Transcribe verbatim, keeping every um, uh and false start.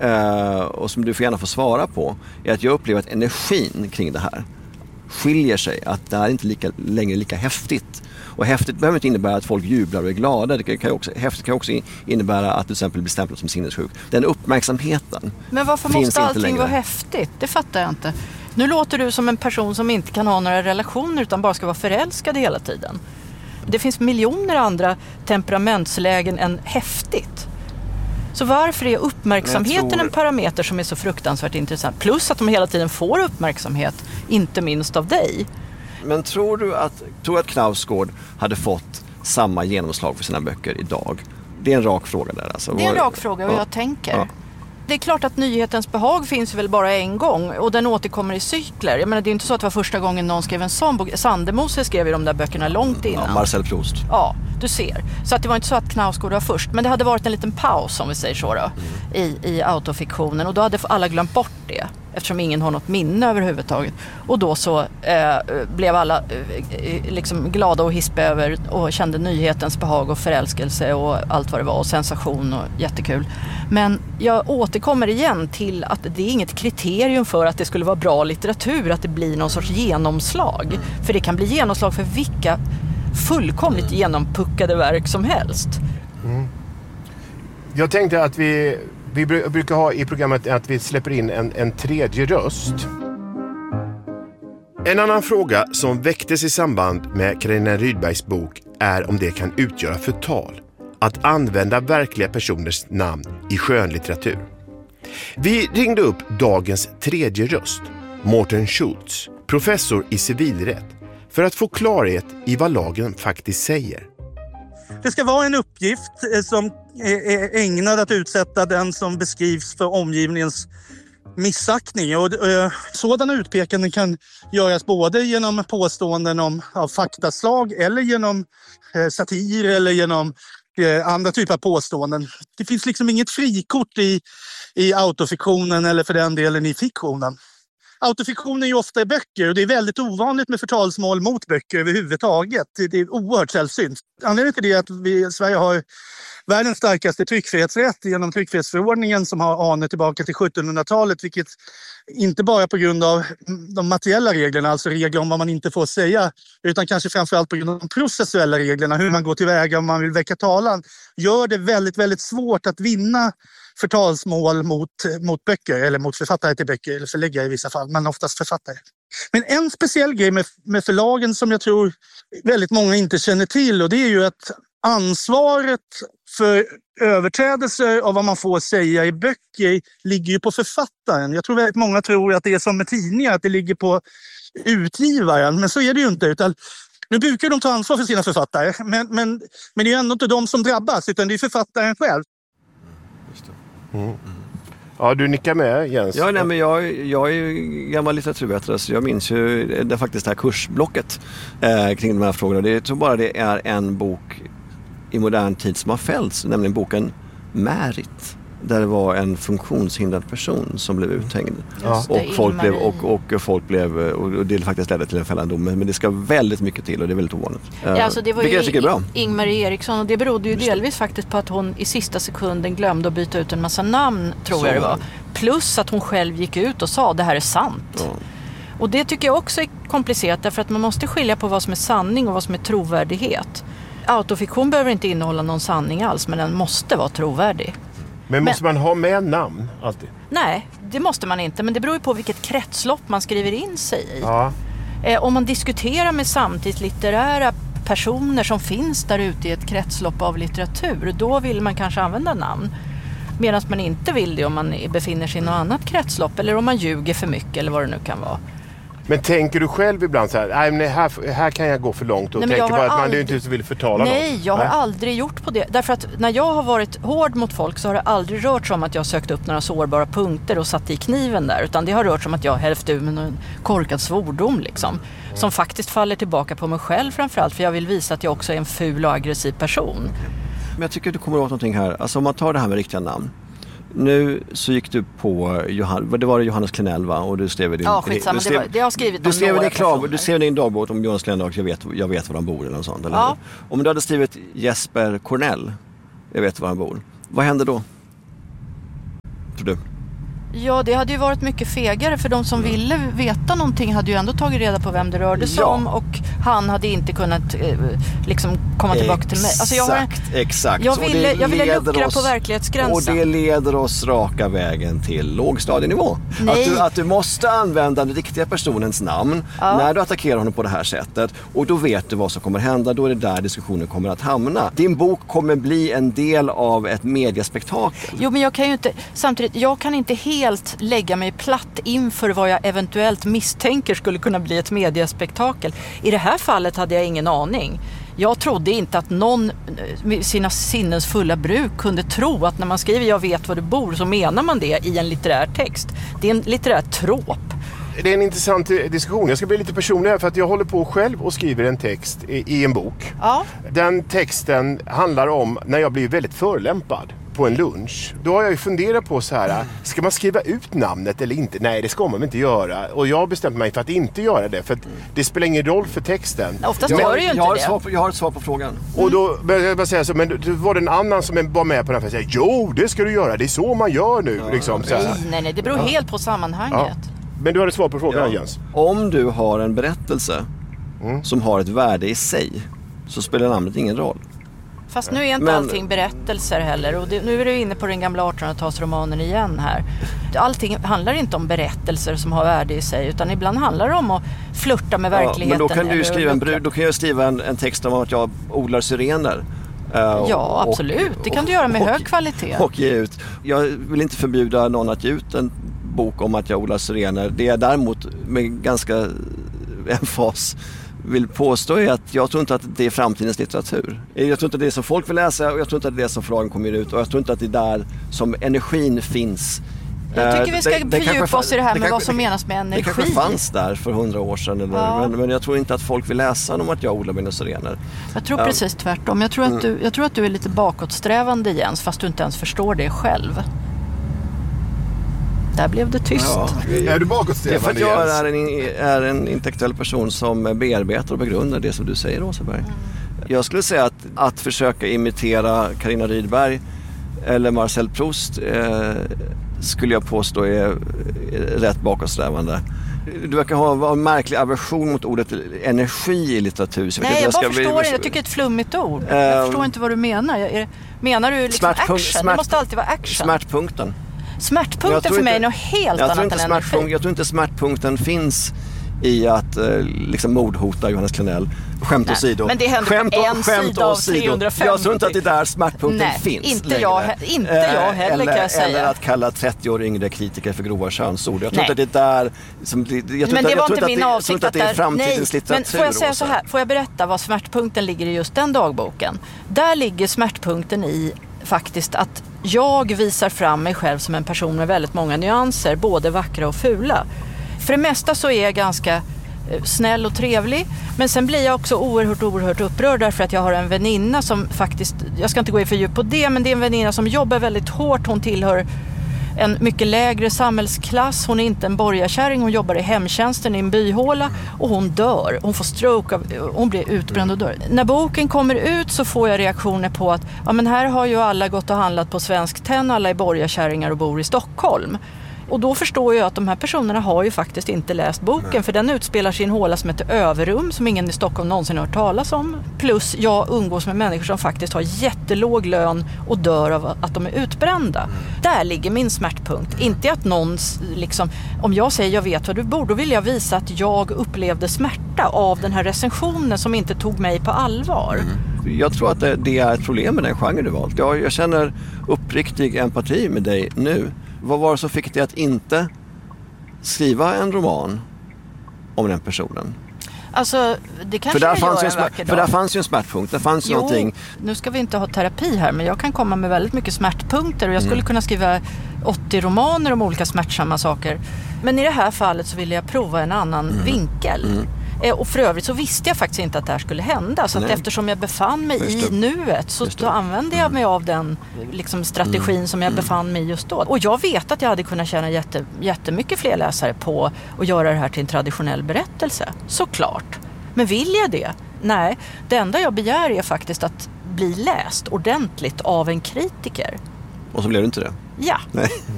eh, och som du får gärna få svara på, är att jag upplever att energin kring det här skiljer sig. Att det här är inte lika, längre lika häftigt. Och häftigt behöver inte innebära att folk jublar och är glada. Det kan ju också, häftigt kan också innebära att du till exempel blir stämplad som sinnessjuk. Den uppmärksamheten. Men varför måste allting vara häftigt? Det fattar jag inte. Nu låter du som en person som inte kan ha några relationer utan bara ska vara förälskad hela tiden. Det finns miljoner andra temperamentslägen än häftigt. Så varför är uppmärksamheten tror... en parameter som är så fruktansvärt intressant? Plus att de hela tiden får uppmärksamhet, inte minst av dig. Men tror du att, tror att Knausgård hade fått samma genomslag för sina böcker idag? Det är en rak fråga där. Alltså. Det är en rak fråga och ja. jag tänker... Ja. Det är klart att nyhetens behag finns väl bara en gång och den återkommer i cykler. Jag menar, det är inte så att det var första gången någon skrev en sån bok. Sandemose skrev ju de där böckerna långt innan. Ja, Marcel Proust. Ja, du ser. Så att det var inte så att Knausgård var först. Men det hade varit en liten paus, om vi säger så då, mm. i, i autofiktionen. Och då hade alla glömt bort det. Eftersom ingen har något minne överhuvudtaget. Och då så eh, blev alla eh, liksom glada och hispiga över och kände nyhetens behag och förälskelse och allt vad det var. Och sensation och jättekul. Men jag återkommer igen till att det är inget kriterium för att det skulle vara bra litteratur. Att det blir någon sorts genomslag. För det kan bli genomslag för vilka fullkomligt genompuckade verk som helst. Mm. Jag tänkte att vi... Vi brukar ha i programmet att vi släpper in en, en tredje röst. En annan fråga som väcktes i samband med Carina Rydbergs bok är om det kan utgöra förtal. Att använda verkliga personers namn i skönlitteratur. Vi ringde upp dagens tredje röst, Mårten Schultz, professor i civilrätt, för att få klarhet i vad lagen faktiskt säger. Det ska vara en uppgift som är ägnad att utsätta den som beskrivs för omgivningens missaktning. Och sådana utpekanden kan göras både genom påståenden om av faktaslag eller genom satir eller genom andra typer av påståenden. Det finns liksom inget frikort i, i autofiktionen eller för den delen i fiktionen. Autofiktion är ju ofta i böcker och det är väldigt ovanligt med förtalsmål mot böcker överhuvudtaget. Det är oerhört sällsynt. Anledningen till det är att vi i Sverige har världens starkaste tryckfrihetsrätt genom tryckfrihetsförordningen som har anor tillbaka till sjuttonhundratalet, vilket inte bara på grund av de materiella reglerna, alltså regler om vad man inte får säga, utan kanske framförallt på grund av de processuella reglerna, hur man går tillväga om man vill väcka talan, gör det väldigt, väldigt svårt att vinna förtalsmål mot, mot böcker eller mot författare till böcker eller förläggare i vissa fall, men oftast författare. Men en speciell grej med, med förlagen som jag tror väldigt många inte känner till, och det är ju att ansvaret för överträdelser av vad man får säga i böcker ligger ju på författaren. Jag tror väldigt många tror att det är som med tidningar, att det ligger på utgivaren, men så är det ju inte, utan nu brukar de ta ansvar för sina författare, men, men, men det är ju ändå inte de som drabbas, utan det är författaren själv. Just det. Mm. Ja, du nickar med, Jens. Ja, nej, men jag, jag är ju gammal litteraturvetare, så jag minns ju det, faktiskt det här kursblocket eh, kring de här frågorna. Det, jag tror bara det är en bok i modern tid som har fällts, nämligen boken Märit, där det var en funktionshindrad person som blev uthängd. Ja. Och, folk blev, och, och folk blev, och det faktiskt ledde till en fällande dom, men det ska väldigt mycket till och det är väldigt ovanligt. Ja, alltså det var Vilket ju jag tycker är bra. Ingmarie Eriksson, och det berodde ju delvis faktiskt på att hon i sista sekunden glömde att byta ut en massa namn, tror Så. jag det var. Plus att hon själv gick ut och sa det här är sant. Ja. Och det tycker jag också är komplicerat, därför att man måste skilja på vad som är sanning och vad som är trovärdighet. Autofiktion behöver inte innehålla någon sanning alls, men den måste vara trovärdig. Men måste men, man ha med namn alltid? Nej, det måste man inte. Men det beror ju på vilket kretslopp man skriver in sig i. Ja. Eh, om man diskuterar med samtidslitterära personer som finns där ute i ett kretslopp av litteratur, då vill man kanske använda namn. Medan man inte vill det om man befinner sig i något annat kretslopp, eller om man ljuger för mycket eller vad det nu kan vara. Men tänker du själv ibland så här, nej men här, här kan jag gå för långt och nej, tänker bara att man aldrig... inte vill förtala Nej, något. jag har nej. aldrig gjort på det. Därför att när jag har varit hård mot folk så har det aldrig rört sig om att jag sökt upp några sårbara punkter och satt i kniven där. Utan det har rört sig om att jag har hälft ur med en korkad svordom liksom. Som faktiskt faller tillbaka på mig själv framförallt, för jag vill visa att jag också är en ful och aggressiv person. Men jag tycker du kommer åt någonting här. Alltså om man tar det här med riktiga namn. Nu så gick du på Johan, det var det Johannes Klenell, va? Och du skrev din, ja, skitsamma, du skrev, det, var, det har skrivit du skrev några klar, du skrev din dagbok om Johannes Klenell och jag vet, jag vet var han bor eller något sånt. Eller ja. Om du hade skrivit Jesper Cornell, jag vet var han bor. Vad hände då? tror du? Ja, det hade ju varit mycket fegare för de som mm. ville veta någonting hade ju ändå tagit reda på vem det rörde sig ja. om och han hade inte kunnat eh, liksom komma tillbaka exakt, till mig. Alltså jag, har en, exakt. jag ville, jag ville luckra oss, på verklighetsgränsen. Och det leder oss raka vägen till lågstadienivå. Att du, att du måste använda den riktiga personens namn ja. när du attackerar honom på det här sättet och då vet du vad som kommer hända, då är det där diskussionen kommer att hamna. Din bok kommer bli en del av ett mediespektakel. Jo, men jag kan ju inte, samtidigt, jag kan inte helt helt lägga mig platt inför vad jag eventuellt misstänker skulle kunna bli ett mediespektakel. I det här fallet hade jag ingen aning. Jag trodde inte att någon med sina sinnens fulla bruk kunde tro att när man skriver jag vet var du bor så menar man det i en litterär text. Det är en litterär trop. Det är en intressant diskussion. Jag ska bli lite personlig här för att jag håller på själv och skriver en text i, i en bok. Ja. Den texten handlar om när jag blir väldigt förolämpad på en lunch. Då har jag ju funderat på så här, ska man skriva ut namnet eller inte? Nej, det ska man inte göra. Och jag har bestämt mig för att inte göra det för att det spelar ingen roll för texten. Oftast gör det ju inte jag har det. Svar på, jag har ett svar på frågan. Mm. Och då började jag bara säga så, men det var det en annan som var med på den här festen. Jo, det ska du göra. Det är så man gör nu. Ja, liksom, så här. Nej, nej, nej, det beror ja. helt på sammanhanget. Ja. Men du har ett svar på frågan, ja. Jens. Om du har en berättelse mm. som har ett värde i sig så spelar namnet ingen roll. Fast nu är inte Men... allting berättelser heller. Och det, nu är du inne på den gamla artonhundratalsromanen igen här. Allting handlar inte om berättelser som har värde i sig. Utan ibland handlar det om att flirta med verkligheten. Ja, men då kan du skriva en, då kan jag skriva en, en text om att jag odlar syrener. Uh, ja, absolut. Och, det kan du göra med och, hög kvalitet. Och ge ut. Jag vill inte förbjuda någon att ge ut en bok om att jag odlar syrener. Det är däremot med ganska emfas vill påstå är att jag tror inte att det är framtidens litteratur. Jag tror inte att det är som folk vill läsa och jag tror inte att det är som förlagen kommer ut och jag tror inte att det är där som energin finns. Jag tycker vi ska det, det fördjupa kanske, oss i det här med det vad som det, menas med energi. Det kanske fanns där för hundra år sedan eller, ja. men, men jag tror inte att folk vill läsa om att jag odlar mina syrener. Jag tror precis tvärtom. Jag tror, att du, jag tror att du är lite bakåtsträvande Jens fast du inte ens förstår det själv. Där blev det tyst. Ja. Är du bakåtsträvande? Det är för att jag är en, är en intellektuell person som bearbetar och begrundar det som du säger, Åseberg. Mm. Jag skulle säga att, att försöka imitera Carina Rydberg eller Marcel Proust eh, skulle jag påstå är, är rätt bakåtsträvande. Du verkar ha en märklig aversion mot ordet energi i litteratur. Så Nej, jag, jag bara ska förstår bli... det. Jag tycker det är ett flummigt ord. Um, jag förstår inte vad du menar. Jag, är, menar du liksom action? Smärt, det måste alltid vara action. Smärtpunkten. Smärtpunkten för mig är något helt annat än energi. Jag tror inte smärtpunkten finns i att eh, liksom mordhota Johannes Klenell. Skämt åsido. Men det händer skämt en och, skämt sida av trehundrafemtio. Jag tror inte att det där smärtpunkten Nej, finns inte längre. jag, inte jag heller eller, kan jag säga. Eller att kalla trettio år yngre kritiker för grova könsord. Jag tror inte att det är där som, jag tror men det att, var jag inte min det, avsikt att det är framtidens nej, litteratur. Men får jag säga så här, får jag berätta vad smärtpunkten ligger i just den dagboken? Där ligger smärtpunkten i faktiskt att jag visar fram mig själv som en person med väldigt många nyanser, både vackra och fula. För det mesta så är jag ganska snäll och trevlig, men sen blir jag också oerhört, oerhört upprörd därför att jag har en väninna som faktiskt, jag ska inte gå i för djup på det, men det är en väninna som jobbar väldigt hårt. Hon tillhör en mycket lägre samhällsklass. Hon är inte en borgarkärring, hon jobbar i hemtjänsten i en byhåla och hon dör. Hon får stroke, av, hon blir utbränd och dör. När boken kommer ut så får jag reaktioner på att ja, men här har ju alla gått och handlat på Svensk Tenn, alla är borgarkärringar och bor i Stockholm. Och då förstår jag att de här personerna har ju faktiskt inte läst boken. Nej. För den utspelar sig i en håla som heter Överrum som ingen i Stockholm någonsin har hört talas om. Plus jag umgås med människor som faktiskt har jättelåg lön och dör av att de är utbrända. Mm. Där ligger min smärtpunkt. Mm. Inte att någon, liksom, om jag säger jag vet vad du bor, då vill jag visa att jag upplevde smärta av den här recensionen som inte tog mig på allvar. Mm. Jag tror att det, det är ett problem med den genre du valt. Jag, jag känner uppriktig empati med dig nu. Vad var det som fick dig att inte skriva en roman om den personen? Alltså, det kanske för där jag fanns gör ju en vacker dag. För där fanns ju en smärtpunkt. Det fanns jo, någonting. Nu ska vi inte ha terapi här, men jag kan komma med väldigt mycket smärtpunkter. Och jag skulle mm. kunna skriva åttio romaner om olika smärtsamma saker. Men i det här fallet så ville jag prova en annan mm. vinkel. Mm. Och för övrigt så visste jag faktiskt inte att det här skulle hända. Så att eftersom jag befann mig i nuet så då använde jag mig av den liksom, strategin mm. som jag befann mig just då. Och jag vet att jag hade kunnat tjäna jätte, jättemycket fler läsare på att göra det här till en traditionell berättelse. Såklart. Men vill jag det? Nej. Det enda jag begär är faktiskt att bli läst ordentligt av en kritiker. Och så blev det inte det? Ja. Nej.